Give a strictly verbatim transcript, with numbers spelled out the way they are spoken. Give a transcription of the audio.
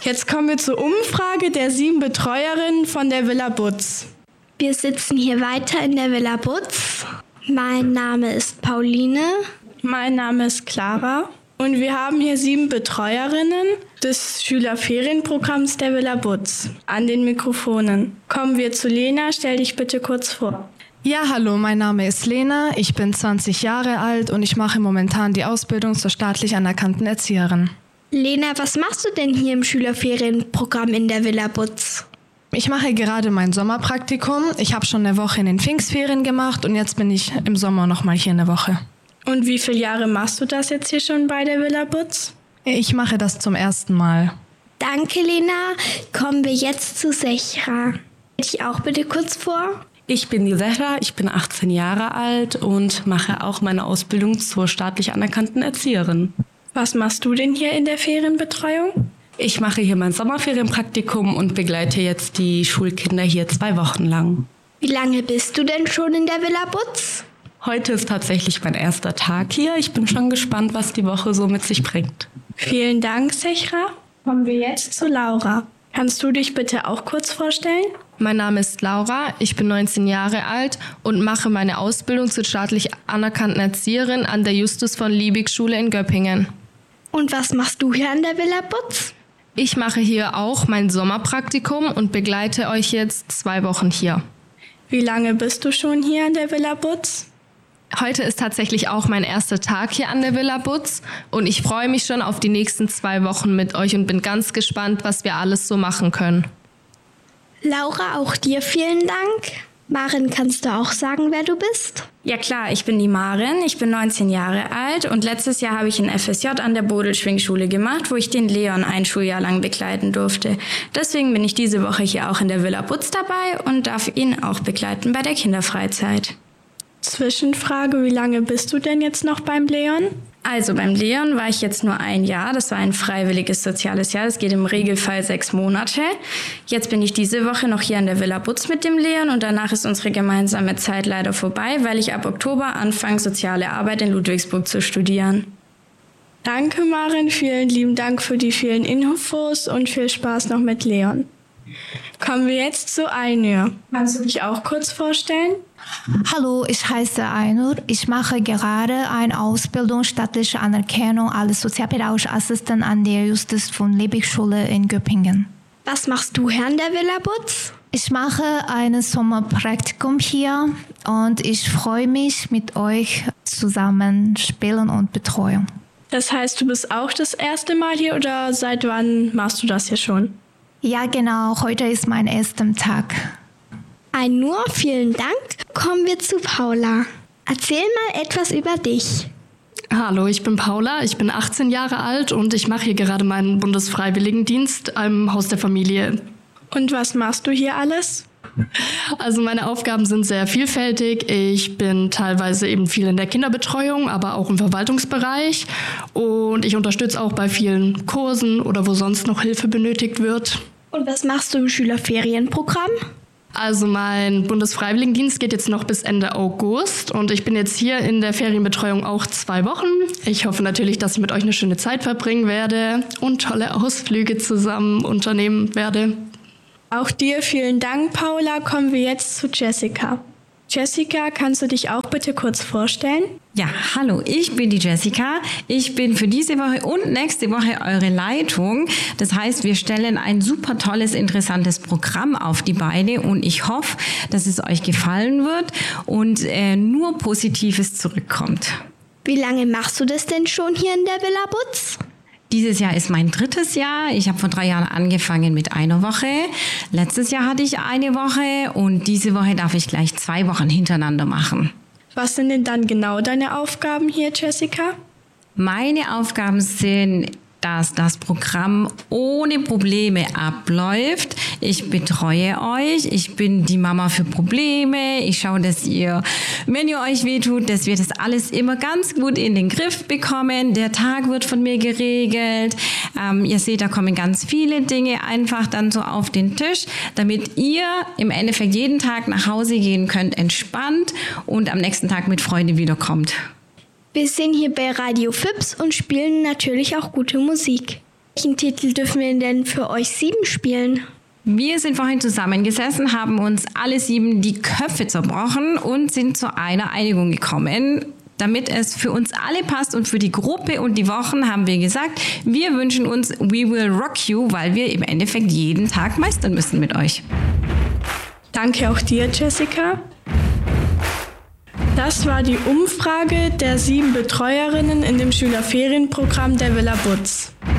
Jetzt kommen wir zur Umfrage der sieben Betreuerinnen von der Villa Butz. Wir sitzen hier weiter in der Villa Butz. Mein Name ist Pauline. Mein Name ist Clara. Und wir haben hier sieben Betreuerinnen des Schülerferienprogramms der Villa Butz an den Mikrofonen. Kommen wir zu Lena. Stell dich bitte kurz vor. Ja, hallo, mein Name ist Lena. Ich bin zwanzig Jahre alt und ich mache momentan die Ausbildung zur staatlich anerkannten Erzieherin. Lena, was machst du denn hier im Schülerferienprogramm in der Villa Butz? Ich mache gerade mein Sommerpraktikum. Ich habe schon eine Woche in den Pfingstferien gemacht und jetzt bin ich im Sommer nochmal hier eine Woche. Und wie viele Jahre machst du das jetzt hier schon bei der Villa Butz? Ich mache das zum ersten Mal. Danke, Lena. Kommen wir jetzt zu Sechra. Stell dich auch bitte kurz vor. Ich bin die Sechra, ich bin achtzehn Jahre alt und mache auch meine Ausbildung zur staatlich anerkannten Erzieherin. Was machst du denn hier in der Ferienbetreuung? Ich mache hier mein Sommerferienpraktikum und begleite jetzt die Schulkinder hier zwei Wochen lang. Wie lange bist du denn schon in der Villa Butz? Heute ist tatsächlich mein erster Tag hier. Ich bin schon gespannt, was die Woche so mit sich bringt. Vielen Dank, Sechra. Kommen wir jetzt zu Laura. Kannst du dich bitte auch kurz vorstellen? Mein Name ist Laura, ich bin neunzehn Jahre alt und mache meine Ausbildung zur staatlich anerkannten Erzieherin an der Justus von Liebig Schule in Göppingen. Und was machst du hier an der Villa Butz? Ich mache hier auch mein Sommerpraktikum und begleite euch jetzt zwei Wochen hier. Wie lange bist du schon hier an der Villa Butz? Heute ist tatsächlich auch mein erster Tag hier an der Villa Butz und ich freue mich schon auf die nächsten zwei Wochen mit euch und bin ganz gespannt, was wir alles so machen können. Laura, auch dir vielen Dank. Maren, kannst du auch sagen, wer du bist? Ja klar, ich bin die Maren, ich bin neunzehn Jahre alt und letztes Jahr habe ich ein F S J an der Bodelschwingschule gemacht, wo ich den Leon ein Schuljahr lang begleiten durfte. Deswegen bin ich diese Woche hier auch in der Villa Butz dabei und darf ihn auch begleiten bei der Kinderfreizeit. Zwischenfrage, wie lange bist du denn jetzt noch beim Leon? Also beim Leon war ich jetzt nur ein Jahr, das war ein freiwilliges soziales Jahr, das geht im Regelfall sechs Monate. Jetzt bin ich diese Woche noch hier an der Villa Butz mit dem Leon und danach ist unsere gemeinsame Zeit leider vorbei, weil ich ab Oktober anfange, soziale Arbeit in Ludwigsburg zu studieren. Danke, Maren, vielen lieben Dank für die vielen Infos und viel Spaß noch mit Leon. Kommen wir jetzt zu Ainur. Kannst du dich auch kurz vorstellen? Hallo, ich heiße Ainur. Ich mache gerade eine Ausbildung staatliche Anerkennung als sozialpädagogische Assistent an der Justus von Liebig Schule in Göppingen. Was machst du hier an der Villa Butz? Ich mache ein Sommerpraktikum hier und ich freue mich, mit euch zusammen spielen und Betreuung. Das heißt, du bist auch das erste Mal hier oder seit wann machst du das hier schon? Ja, genau. Heute ist mein erster Tag. Ainur, vielen Dank. Kommen wir zu Paula. Erzähl mal etwas über dich. Hallo, ich bin Paula, ich bin achtzehn Jahre alt und ich mache hier gerade meinen Bundesfreiwilligendienst im Haus der Familie. Und was machst du hier alles? Also meine Aufgaben sind sehr vielfältig. Ich bin teilweise eben viel in der Kinderbetreuung, aber auch im Verwaltungsbereich. Und ich unterstütze auch bei vielen Kursen oder wo sonst noch Hilfe benötigt wird. Und was machst du im Schülerferienprogramm? Also mein Bundesfreiwilligendienst geht jetzt noch bis Ende August und ich bin jetzt hier in der Ferienbetreuung auch zwei Wochen. Ich hoffe natürlich, dass ich mit euch eine schöne Zeit verbringen werde und tolle Ausflüge zusammen unternehmen werde. Auch dir vielen Dank, Paula. Kommen wir jetzt zu Jessica. Jessica, kannst du dich auch bitte kurz vorstellen? Ja, hallo, ich bin die Jessica. Ich bin für diese Woche und nächste Woche eure Leitung. Das heißt, wir stellen ein super tolles, interessantes Programm auf die Beine und ich hoffe, dass es euch gefallen wird und äh, nur Positives zurückkommt. Wie lange machst du das denn schon hier in der Villa Butz? Dieses Jahr ist mein drittes Jahr. Ich habe vor drei Jahren angefangen mit einer Woche. Letztes Jahr hatte ich eine Woche und diese Woche darf ich gleich zwei Wochen hintereinander machen. Was sind denn dann genau deine Aufgaben hier, Jessica? Meine Aufgaben sind, dass das Programm ohne Probleme abläuft. Ich betreue euch, ich bin die Mama für Probleme, ich schaue, dass ihr, wenn ihr euch wehtut, dass wir das alles immer ganz gut in den Griff bekommen. Der Tag wird von mir geregelt. Ähm, ihr seht, da kommen ganz viele Dinge einfach dann so auf den Tisch, damit ihr im Endeffekt jeden Tag nach Hause gehen könnt, entspannt und am nächsten Tag mit Freude wiederkommt. Wir sind hier bei Radio Fips und spielen natürlich auch gute Musik. Welchen Titel dürfen wir denn für euch sieben spielen? Wir sind vorhin zusammengesessen, haben uns alle sieben die Köpfe zerbrochen und sind zu einer Einigung gekommen. Damit es für uns alle passt und für die Gruppe und die Wochen haben wir gesagt, wir wünschen uns We Will Rock You, weil wir im Endeffekt jeden Tag meistern müssen mit euch. Danke auch dir, Jessica. Das war die Umfrage der sieben Betreuerinnen in dem Schülerferienprogramm der Villa Butz.